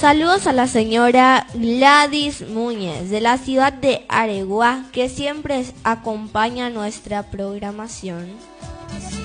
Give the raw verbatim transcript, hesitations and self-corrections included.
Saludos a la señora Gladys Núñez de la ciudad de Areguá, que siempre acompaña nuestra programación.